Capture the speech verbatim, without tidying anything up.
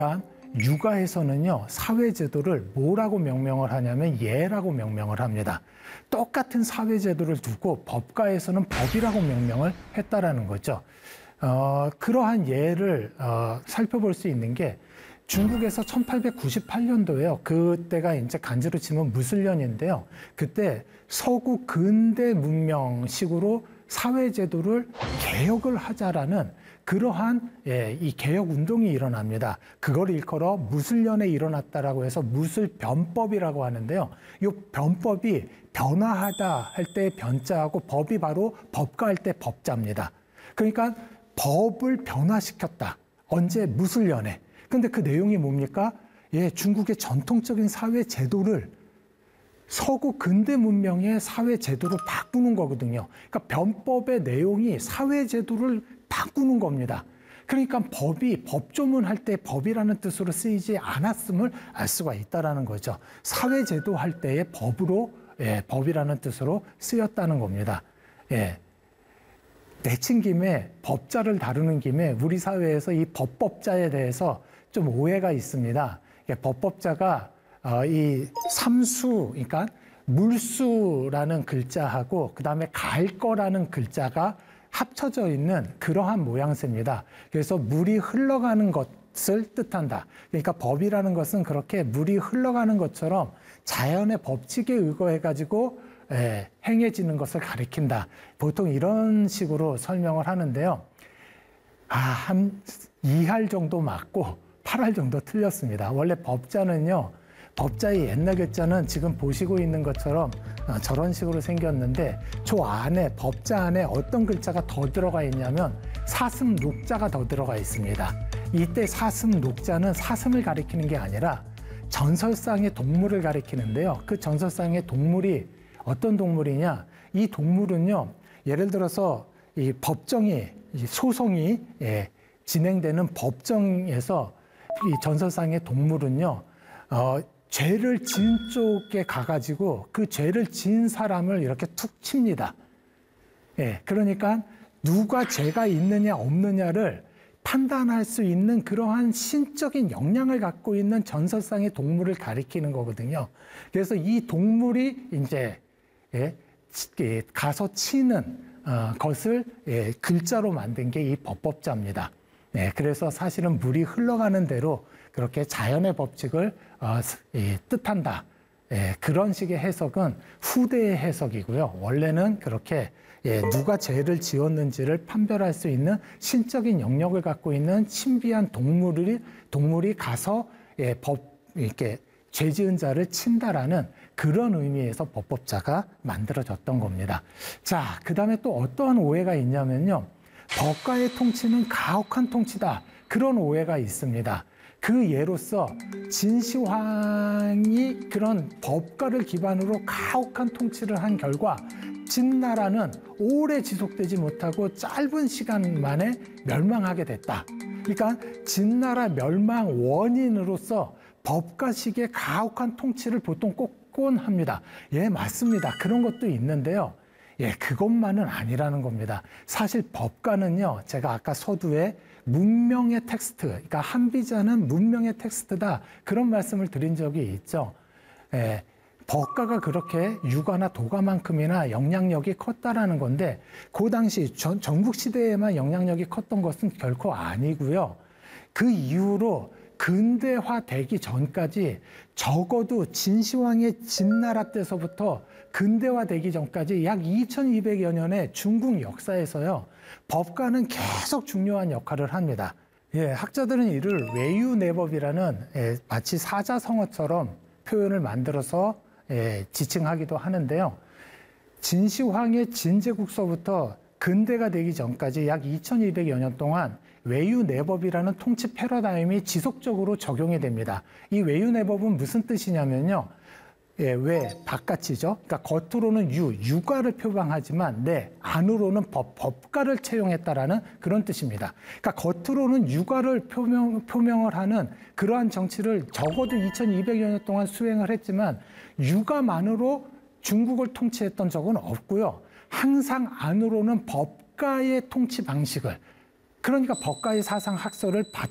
육아에서는요, 사회제도를 뭐라고 명명을 하냐면 예라고 명명을 합니다. 똑같은 사회제도를 두고 법가에서는 법이라고 명명을 했다라는 거죠. 어, 그러한 예를 어, 살펴볼 수 있는 게 중국에서 천팔백구십팔 년도에요. 그때가 이제 간지로 치면 무술년인데요. 그때 서구 근대 문명식으로 사회제도를 개혁을 하자라는 그러한 예, 이 개혁 운동이 일어납니다. 그걸 일컬어 무술년에 일어났다라고 해서 무술변법이라고 하는데요. 이 변법이 변화하다 할 때 변자하고 법이 바로 법가할 때 법자입니다. 그러니까 법을 변화시켰다. 언제? 무술년에. 근데 그 내용이 뭡니까? 예, 중국의 전통적인 사회 제도를 서구 근대 문명의 사회 제도로 바꾸는 거거든요. 그러니까 변법의 내용이 사회 제도를 바꾸는 겁니다. 그러니까 법이 법조문 할 때 법이라는 뜻으로 쓰이지 않았음을 알 수가 있다라는 거죠. 사회 제도 할 때의 법으로 예, 법이라는 뜻으로 쓰였다는 겁니다. 예. 내친 김에 법자를 다루는 김에 우리 사회에서 이 법법자에 대해서 좀 오해가 있습니다. 법법자가 어, 이 삼수, 그러니까 물수라는 글자하고 그 다음에 갈 거라는 글자가 합쳐져 있는 그러한 모양새입니다. 그래서 물이 흘러가는 것을 뜻한다. 그러니까 법이라는 것은 그렇게 물이 흘러가는 것처럼 자연의 법칙에 의거해가지고 예, 행해지는 것을 가리킨다. 보통 이런 식으로 설명을 하는데요. 아, 한 이 할 정도 맞고 팔 할 정도 틀렸습니다. 원래 법자는요, 법자의 옛날 글자는 지금 보시고 있는 것처럼 저런 식으로 생겼는데 저 안에 법자 안에 어떤 글자가 더 들어가 있냐면 사슴 녹자가 더 들어가 있습니다. 이때 사슴 녹자는 사슴을 가리키는 게 아니라 전설상의 동물을 가리키는데요. 그 전설상의 동물이 어떤 동물이냐? 이 동물은요, 예를 들어서 이 법정이 이 소송이 예, 진행되는 법정에서 이 전설상의 동물은요, 어, 죄를 지은 쪽에 가가지고 그 죄를 지은 사람을 이렇게 툭 칩니다. 예, 그러니까 누가 죄가 있느냐 없느냐를 판단할 수 있는 그러한 신적인 역량을 갖고 있는 전설상의 동물을 가리키는 거거든요. 그래서 이 동물이 이제 예, 가서 치는 어, 것을 예, 글자로 만든 게 이 법법자입니다. 예, 그래서 사실은 물이 흘러가는 대로 그렇게 자연의 법칙을 어, 예, 뜻한다. 예, 그런 식의 해석은 후대의 해석이고요. 원래는 그렇게 예, 누가 죄를 지었는지를 판별할 수 있는 신적인 영역을 갖고 있는 신비한 동물이 동물이 가서 예, 법 이렇게 죄 지은 자를 친다라는 그런 의미에서 법법자가 만들어졌던 겁니다. 자, 그 다음에 또 어떠한 오해가 있냐면요. 법가의 통치는 가혹한 통치다. 그런 오해가 있습니다. 그 예로서 진시황이 그런 법가를 기반으로 가혹한 통치를 한 결과 진나라는 오래 지속되지 못하고 짧은 시간 만에 멸망하게 됐다. 그러니까 진나라 멸망 원인으로서 법가식의 가혹한 통치를 보통 꼽곤 합니다. 예, 맞습니다. 그런 것도 있는데요. 예, 그것만은 아니라는 겁니다. 사실 법가는요, 제가 아까 서두에 문명의 텍스트, 그러니까 한비자는 문명의 텍스트다. 그런 말씀을 드린 적이 있죠. 예, 법가가 그렇게 유가나 도가만큼이나 영향력이 컸다라는 건데, 그 당시 전, 전국시대에만 영향력이 컸던 것은 결코 아니고요. 그 이후로 근대화되기 전까지 적어도 진시황의 진나라 때서부터 근대화되기 전까지 약 이천이백여 년의 중국 역사에서요, 법가는 계속 중요한 역할을 합니다. 예, 학자들은 이를 외유내법이라는 예, 마치 사자성어처럼 표현을 만들어서 예, 지칭하기도 하는데요. 진시황의 진제국서부터 근대가 되기 전까지 약 이천이백여 년 동안 외유내법이라는 통치 패러다임이 지속적으로 적용이 됩니다. 이 외유내법은 무슨 뜻이냐면요. 예, 왜 바깥이죠? 그러니까 겉으로는 유, 유가를 표방하지만 내 안으로는 법, 법가를 채용했다라는 그런 뜻입니다. 그러니까 겉으로는 유가를 표명, 표명을 하는 그러한 정치를 적어도 이천이백여 년 동안 수행을 했지만 유가만으로 중국을 통치했던 적은 없고요. 항상 안으로는 법가의 통치 방식을, 그러니까 법가의 사상 학설을